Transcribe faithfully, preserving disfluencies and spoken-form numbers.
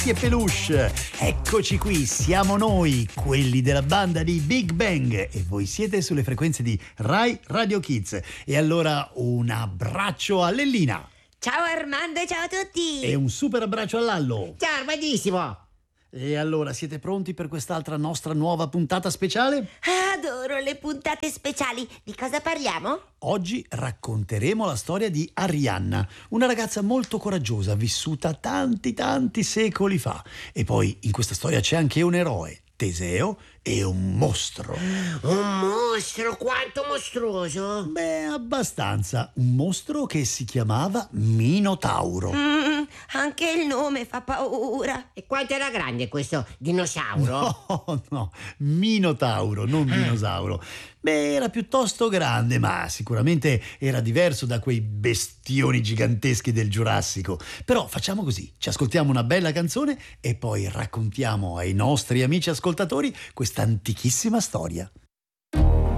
e peluche. Eccoci qui, siamo noi, quelli della banda di Big Bang, e voi siete sulle frequenze di Rai Radio Kids. E allora un abbraccio a Lellina. Ciao Armando e ciao a tutti. E un super abbraccio a Lallo. Ciao Armandissimo. E allora siete pronti per quest'altra nostra nuova puntata speciale? Adoro le puntate speciali. Di cosa parliamo? Oggi racconteremo la storia di Arianna, una ragazza molto coraggiosa, vissuta tanti tanti secoli fa. E poi in questa storia c'è anche un eroe, Teseo, e un mostro. Un mostro? Quanto mostruoso? Beh, abbastanza. Un mostro che si chiamava Minotauro. Mm, anche il nome fa paura. E quanto era grande questo dinosauro? No, no, Minotauro, non dinosauro. Beh, era piuttosto grande, ma sicuramente era diverso da quei bestioni giganteschi del Giurassico. Però facciamo così, ci ascoltiamo una bella canzone e poi raccontiamo ai nostri amici ascoltatori questa antichissima storia.